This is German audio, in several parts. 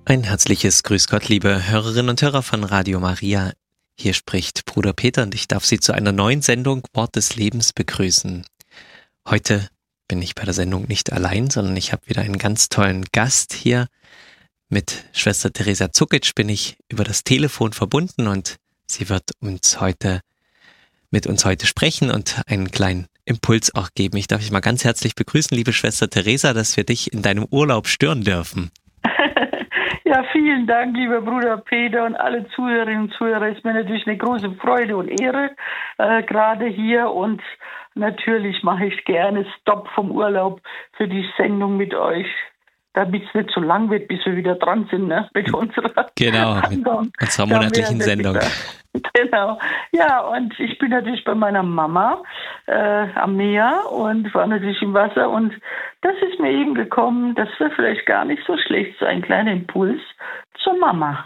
Ein herzliches Grüß Gott, liebe Hörerinnen und Hörer von Radio Maria. Hier spricht Bruder Peter und ich darf Sie zu einer neuen Sendung Wort des Lebens begrüßen. Heute bin ich bei der Sendung nicht allein, sondern ich habe wieder einen ganz tollen Gast hier. Mit Schwester Teresa Zukic bin ich über das Telefon verbunden und sie wird mit uns heute sprechen und einen kleinen Impuls auch geben. Ich darf dich mal ganz herzlich begrüßen, liebe Schwester Teresa, dass wir dich in deinem Urlaub stören dürfen. Ja, vielen Dank, lieber Bruder Peter und alle Zuhörerinnen und Zuhörer. Es ist mir natürlich eine große Freude und Ehre, gerade hier. Und natürlich mache ich gerne Stopp vom Urlaub für die Sendung mit euch, damit es nicht so lang wird, bis wir wieder dran sind, ne, mit unserer unserer monatlichen Sendung. Genau. Ja, und ich bin natürlich bei meiner Mama am Meer und war natürlich im Wasser. Und das ist mir eben gekommen, das wäre vielleicht gar nicht so schlecht, so ein kleiner Impuls zur Mama.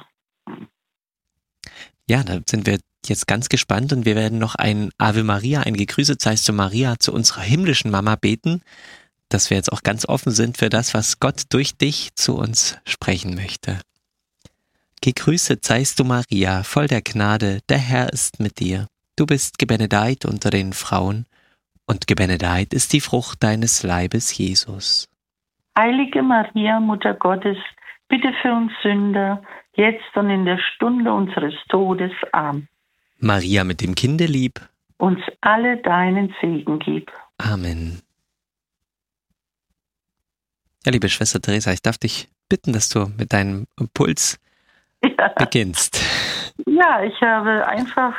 Ja, da sind wir jetzt ganz gespannt und wir werden noch ein Ave Maria, ein Gegrüßet seist du Maria, zu unserer himmlischen Mama beten, dass wir jetzt auch ganz offen sind für das, was Gott durch dich zu uns sprechen möchte. Gegrüßet seist du, Maria, voll der Gnade, der Herr ist mit dir. Du bist gebenedeit unter den Frauen, und gebenedeit ist die Frucht deines Leibes, Jesus. Heilige Maria, Mutter Gottes, bitte für uns Sünder, jetzt und in der Stunde unseres Todes. Amen. Maria mit dem Kinde lieb, uns alle deinen Segen gib. Amen. Ja, liebe Schwester Teresa, ich darf dich bitten, dass du mit deinem Impuls beginnst. Ja, ich habe einfach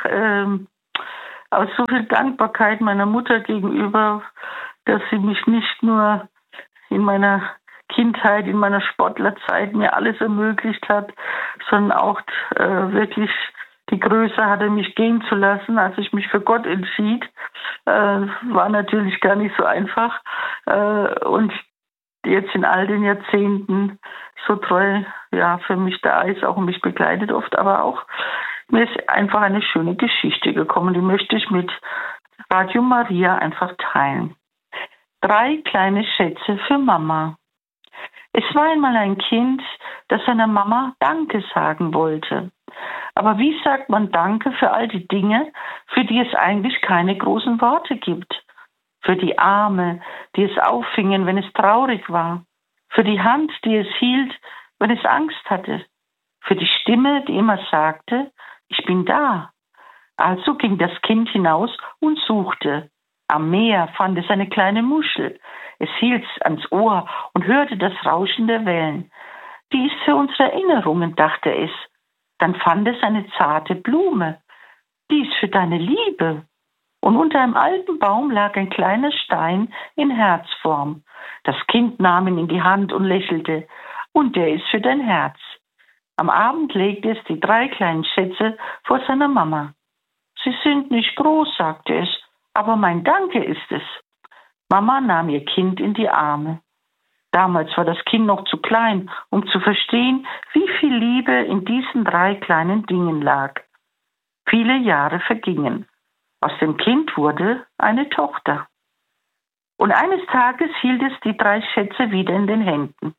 aus so viel Dankbarkeit meiner Mutter gegenüber, dass sie mich nicht nur in meiner Kindheit, in meiner Sportlerzeit mir alles ermöglicht hat, sondern auch wirklich die Größe hatte, mich gehen zu lassen, als ich mich für Gott entschied. War natürlich gar nicht so einfach. Und jetzt in all den Jahrzehnten so treu, ja, für mich da ist, auch mich begleitet oft, aber auch mir ist einfach eine schöne Geschichte gekommen, die möchte ich mit Radio Maria einfach teilen. 3 kleine Schätze für Mama. Es war einmal ein Kind, das seiner Mama Danke sagen wollte. Aber wie sagt man Danke für all die Dinge, für die es eigentlich keine großen Worte gibt? Für die Arme, die es auffingen, wenn es traurig war. Für die Hand, die es hielt, wenn es Angst hatte. Für die Stimme, die immer sagte, ich bin da. Also ging das Kind hinaus und suchte. Am Meer fand es eine kleine Muschel. Es hielt es ans Ohr und hörte das Rauschen der Wellen. Die ist für unsere Erinnerungen, dachte es. Dann fand es eine zarte Blume. Die ist für deine Liebe. Und unter einem alten Baum lag ein kleiner Stein in Herzform. Das Kind nahm ihn in die Hand und lächelte. Und der ist für dein Herz. Am Abend legte es die 3 kleinen Schätze vor seiner Mama. Sie sind nicht groß, sagte es, aber mein Danke ist es. Mama nahm ihr Kind in die Arme. Damals war das Kind noch zu klein, um zu verstehen, wie viel Liebe in diesen 3 kleinen Dingen lag. Viele Jahre vergingen. Aus dem Kind wurde eine Tochter. Und eines Tages hielt es die 3 Schätze wieder in den Händen.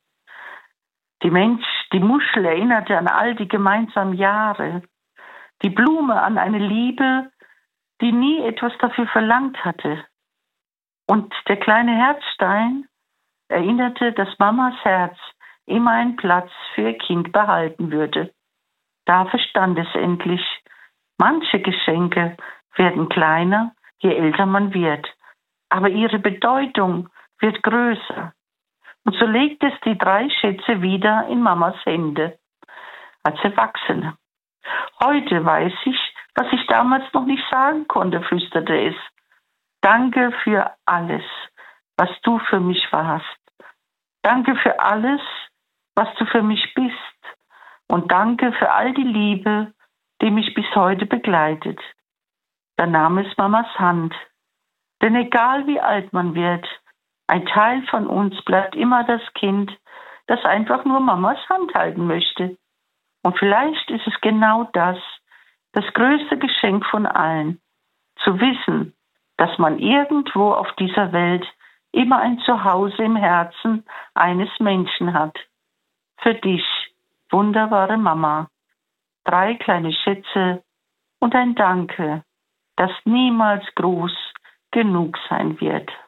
Die Muschel erinnerte an all die gemeinsamen Jahre. Die Blume an eine Liebe, die nie etwas dafür verlangt hatte. Und der kleine Herzstein erinnerte, dass Mamas Herz immer einen Platz für ihr Kind behalten würde. Da verstand es endlich, manche Geschenke werden kleiner, je älter man wird. Aber ihre Bedeutung wird größer. Und so legt es die 3 Schätze wieder in Mamas Hände, als Erwachsene. Heute weiß ich, was ich damals noch nicht sagen konnte, flüsterte es. Danke für alles, was du für mich warst. Danke für alles, was du für mich bist. Und danke für all die Liebe, die mich bis heute begleitet. Da nahm es Mamas Hand. Denn egal wie alt man wird, ein Teil von uns bleibt immer das Kind, das einfach nur Mamas Hand halten möchte. Und vielleicht ist es genau das größte Geschenk von allen, zu wissen, dass man irgendwo auf dieser Welt immer ein Zuhause im Herzen eines Menschen hat. Für dich, wunderbare Mama. 3 kleine Schätze und ein Danke, das niemals groß genug sein wird.